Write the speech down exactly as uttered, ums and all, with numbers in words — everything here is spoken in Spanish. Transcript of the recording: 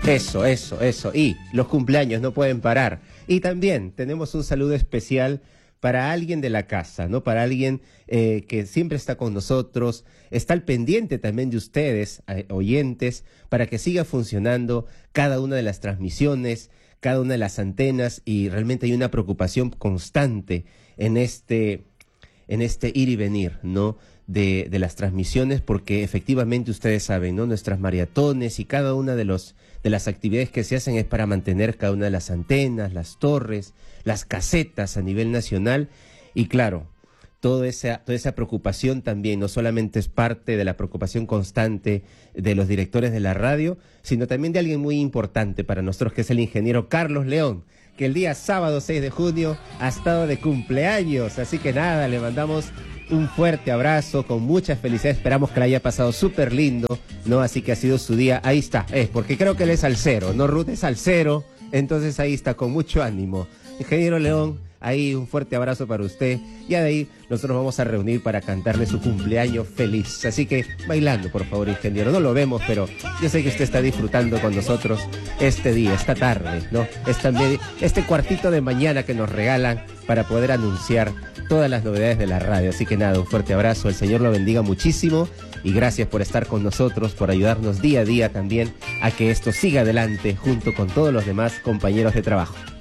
Eso, eso, eso. Y los cumpleaños no pueden parar. Y también tenemos un saludo especial para alguien de la casa, ¿no? Para alguien eh, que siempre está con nosotros, está al pendiente también de ustedes, eh, oyentes, para que siga funcionando cada una de las transmisiones, cada una de las antenas, y realmente hay una preocupación constante en este, en este ir y venir, ¿no? De, de las transmisiones, porque efectivamente ustedes saben, ¿no? Nuestras maratones y cada una de los de las actividades que se hacen es para mantener cada una de las antenas, las torres, las casetas a nivel nacional, y claro, toda esa, toda esa preocupación también no solamente es parte de la preocupación constante de los directores de la radio, sino también de alguien muy importante para nosotros, que es el ingeniero Carlos León, que el día sábado seis de junio ha estado de cumpleaños, así que nada, le mandamos un fuerte abrazo, con mucha felicidad, esperamos que la haya pasado súper lindo, ¿no? Así que ha sido su día, ahí está, es porque creo que él es salsero, ¿no? Ruth es salsero, entonces ahí está, con mucho ánimo. Ingeniero León, ahí un fuerte abrazo para usted, y de ahí nosotros vamos a reunir para cantarle su cumpleaños feliz, así que bailando, por favor, ingeniero, no lo vemos, pero yo sé que usted está disfrutando con nosotros este día, esta tarde, ¿no? Esta, este cuartito de mañana que nos regalan para poder anunciar todas las novedades de la radio, así que nada, un fuerte abrazo, el Señor lo bendiga muchísimo, y gracias por estar con nosotros, por ayudarnos día a día también a que esto siga adelante junto con todos los demás compañeros de trabajo.